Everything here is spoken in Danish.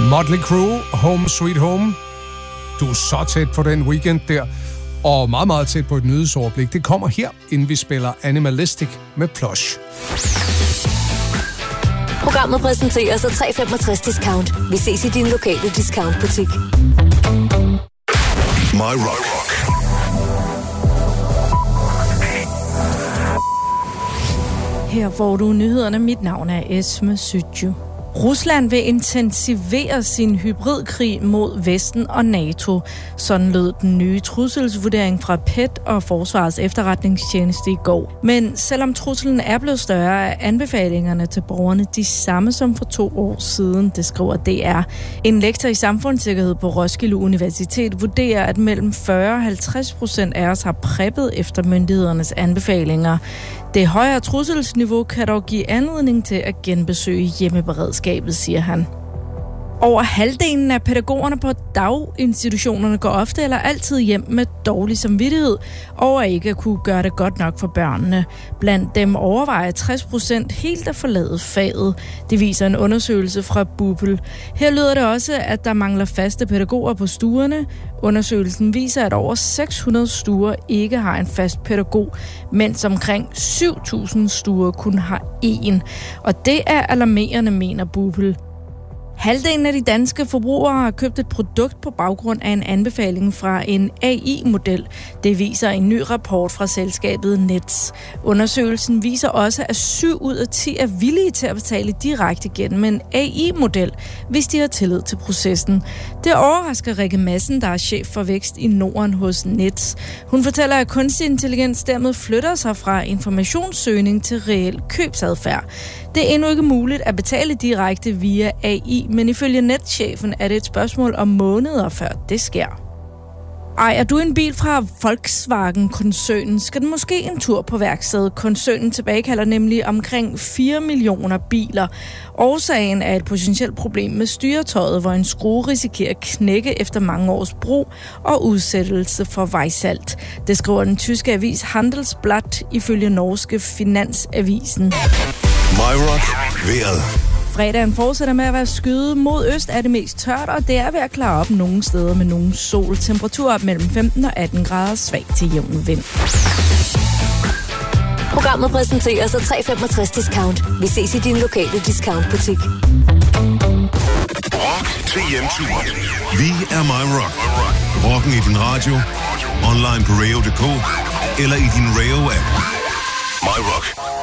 Motley Crue, Home Sweet Home. Du er så tæt på den weekend der, og meget, meget tæt på et nyhedsoverblik. Det kommer her, inden vi spiller Animalistic med Plush. Programmet præsenteres af 365 Discount. Vi ses i din lokale discountbutik. My Rock. Her får du nyhederne. Mit navn er Esme Sytju. Rusland vil intensivere sin hybridkrig mod Vesten og NATO. Sådan lød den nye trusselsvurdering fra PET og Forsvarets efterretningstjeneste i går. Men selvom truslen er blevet større, er anbefalingerne til borgerne de samme som for 2 år siden, det skriver DR. En lektor i samfundssikkerhed på Roskilde Universitet vurderer, at mellem 40% og 50% af os har preppet efter myndighedernes anbefalinger. Det højere trusselsniveau kan dog give anledning til at genbesøge hjemmeberedskabet, siger han. Over halvdelen af pædagogerne på daginstitutionerne går ofte eller altid hjem med dårlig samvittighed over ikke at kunne gøre det godt nok for børnene. Blandt dem overvejer 60% helt at forlade faget. Det viser en undersøgelse fra BUPL. Her lyder det også, at der mangler faste pædagoger på stuerne. Undersøgelsen viser, at over 600 stuer ikke har en fast pædagog, mens omkring 7.000 stuer kun har én. Og det er alarmerende, mener BUPL. Halvdelen af de danske forbrugere har købt et produkt på baggrund af en anbefaling fra en AI-model. Det viser en ny rapport fra selskabet Nets. Undersøgelsen viser også, at 7 ud af 10 er villige til at betale direkte gennem en AI-model, hvis de har tillid til processen. Det overrasker Rikke Madsen, der er chef for vækst i Norden hos Nets. Hun fortæller, at kunstig intelligens dermed flytter sig fra informationssøgning til reel købsadfærd. Det er endnu ikke muligt at betale direkte via AI, men ifølge netchefen er det et spørgsmål om måneder, før det sker. Ejer du en bil fra Volkswagen-koncernen, skal den måske en tur på værkstedet. Koncernen tilbagekalder nemlig omkring 4 millioner biler. Årsagen er et potentielt problem med styretøjet, hvor en skrue risikerer at knække efter mange års brug og udsættelse for vejsalt. Det skriver den tyske avis Handelsblatt ifølge norske Finansavisen. My Rock. Vejret. Fredagen fortsætter med at være skyet. Mod øst er det mest tørt, og det er ved at klare op nogle steder med nogle sol. Temperatur op mellem 15 og 18 grader, svag til jævn vind. Programmet præsenteres af 365 Discount. Vi ses i din lokale discountbutik. Rock til hjemturen. Vi er My Rock. Rocken i din radio, online på radio.dk eller i din radio-app. My Rock.